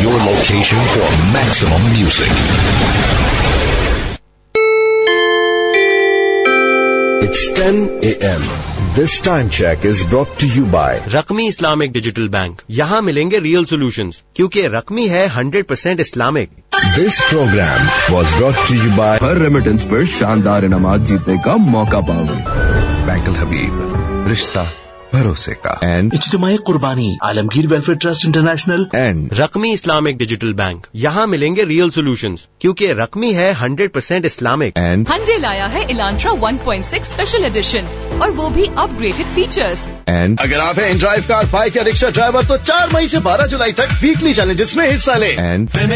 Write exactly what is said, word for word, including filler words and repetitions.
your location for maximum music. It's ten a.m. This time check is brought to you by रकमी Islamic digital bank. यहाँ मिलेंगे real solutions, क्योंकि रकमी है hundred percent Islamic. This program was brought to you by her remittance पर शानदार इनामात जीतने का मौका पाओगे। बैंक अल हबीब, रिश्ता भरोसे का। एंड इज्तिमाई कुर्बानी, Alamgir welfare trust international and रकमी Islamic digital bank. यहाँ मिलेंगे रियल सॉल्यूशंस, क्योंकि रकमी है hundred percent Islamic. And Hyundai लाया है Elantra one point six special edition, और वो भी अपग्रेडेड फीचर्स। एंड अगर आप हैं इन ड्राइव कार, बाइक या रिक्शा ड्राइवर तो चार मई से बारह जुलाई तक वीकली चैलेंजेस में हिस्सा लें। एंड